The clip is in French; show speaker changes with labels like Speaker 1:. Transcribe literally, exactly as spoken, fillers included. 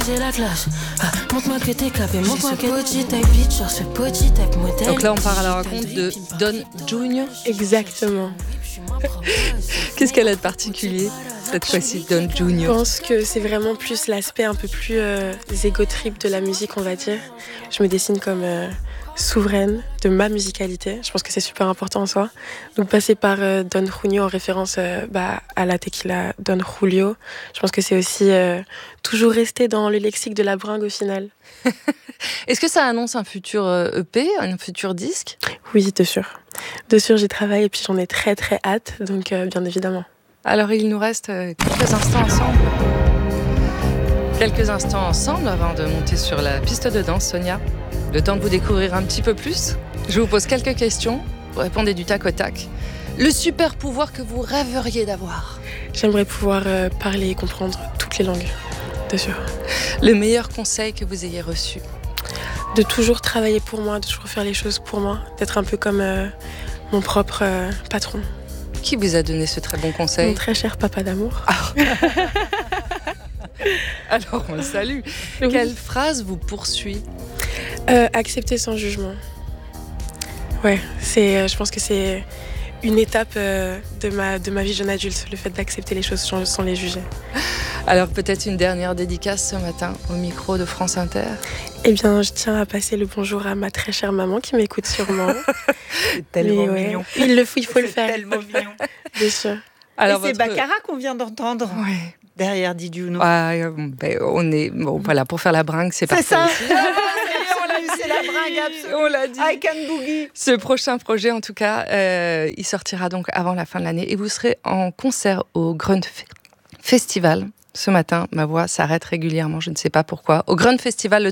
Speaker 1: J'ai la classe, ah, montre-moi que t'es capé, montre-moi que petit type bitch, genre ce petit type modèle.
Speaker 2: Donc là on part à la rencontre de Dawn Junior.
Speaker 3: Exactement.
Speaker 2: Qu'est-ce qu'elle a de particulier cette fois-ci, Dawn
Speaker 3: Je
Speaker 2: Junior?
Speaker 3: pense que c'est vraiment plus l'aspect un peu plus euh, égo trip de la musique, on va dire. Je me dessine comme euh, souveraine de ma musicalité. Je pense que c'est super important en soi. Donc passer par euh, Don Julio en référence euh, bah, à la tequila Don Julio, je pense que c'est aussi euh, toujours rester dans le lexique de la bringue au final.
Speaker 2: Est-ce que ça annonce un futur E P, un futur disque?
Speaker 3: Oui, de sûr. De sûr, j'y travaille et puis j'en ai très très hâte, donc euh, bien évidemment.
Speaker 2: Alors il nous reste quelques instants ensemble. Quelques instants ensemble avant de monter sur la piste de danse, Sonia. Le temps de vous découvrir un petit peu plus. Je vous pose quelques questions. Vous répondez du tac au tac. Le super pouvoir que vous rêveriez d'avoir?
Speaker 3: J'aimerais pouvoir euh, parler et comprendre toutes les langues, de sûr.
Speaker 2: Le meilleur conseil que vous ayez reçu?
Speaker 3: De toujours travailler pour moi, de toujours faire les choses pour moi, d'être un peu comme euh, mon propre euh, patron.
Speaker 2: Qui vous a donné ce très bon conseil?
Speaker 3: Mon très cher papa d'amour.
Speaker 2: Ah. Alors on le salue. Oui. Quelle phrase vous poursuit?
Speaker 3: euh, Accepter sans jugement. Ouais, c'est, euh, je pense que c'est une étape euh, de, ma, de ma vie jeune adulte, le fait d'accepter les choses sans, sans les juger.
Speaker 2: Alors peut-être une dernière dédicace ce matin au micro de France Inter?
Speaker 3: Eh bien, je tiens à passer le bonjour à ma très chère maman qui m'écoute sûrement.
Speaker 4: C'est tellement
Speaker 3: ouais,
Speaker 4: mignon.
Speaker 3: Il le faut, il faut
Speaker 4: c'est
Speaker 3: le faire.
Speaker 4: C'est tellement mignon.
Speaker 3: Bien sûr.
Speaker 4: Alors, et votre... c'est Baccara qu'on vient d'entendre.
Speaker 2: Ouais.
Speaker 4: Derrière Did You Know.
Speaker 2: Ah, ben, on est bon, voilà, pour faire la bringue, c'est parfait.
Speaker 4: C'est ça. C'est la bringue absolue.
Speaker 2: On l'a dit.
Speaker 4: I can boogie.
Speaker 2: Ce prochain projet, en tout cas, euh, il sortira donc avant la fin de l'année et vous serez en concert au Grunt Festival. Ce matin, ma voix s'arrête régulièrement, je ne sais pas pourquoi. Au Grunt Festival le